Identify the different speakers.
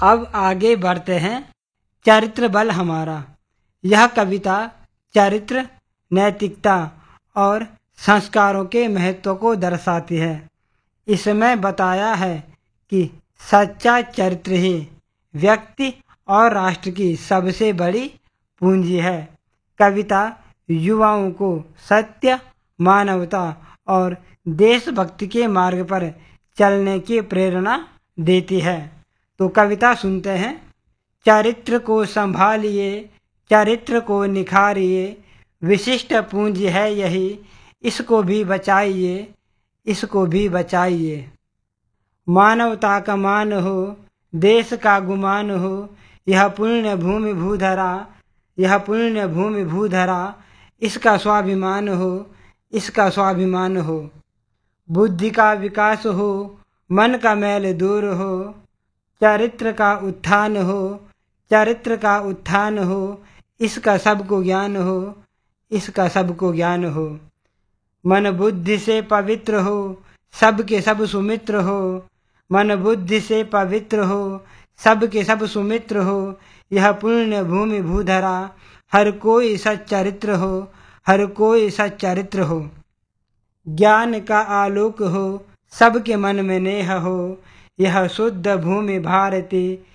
Speaker 1: अब आगे बढ़ते हैं। चरित्र बल हमारा। यह कविता चरित्र, नैतिकता और संस्कारों के महत्व को दर्शाती है। इसमें बताया है कि सच्चा चरित्र ही व्यक्ति और राष्ट्र की सबसे बड़ी पूंजी है। कविता युवाओं को सत्य, मानवता और देशभक्ति के मार्ग पर चलने की प्रेरणा देती है। तो कविता सुनते हैं। चरित्र को संभालिए, चरित्र को निखारिए, विशिष्ट पूंजी है यही, इसको भी बचाइए, इसको भी बचाइए। मानवता का मान हो, देश का गुमान हो, यह पुण्य भूमि भूधरा, यह पुण्य भूमि भूधरा, इसका स्वाभिमान हो, इसका स्वाभिमान हो। बुद्धि का विकास हो, मन का मैल दूर हो, चरित्र का उत्थान हो, चरित्र का उत्थान हो, इसका सबको ज्ञान हो, इसका सबको ज्ञान हो। मन बुद्धि से पवित्र हो, सबके सब सुमित्र हो, मन बुद्धि से पवित्र हो, सबके सब सुमित्र हो, यह पुण्य भूमि भूधरा, हर कोई सच्चरित्र हो, हर कोई सच्चरित्र हो। ज्ञान का आलोक हो, सबके मन में नेह हो, यह शुद्ध भूमि भारती,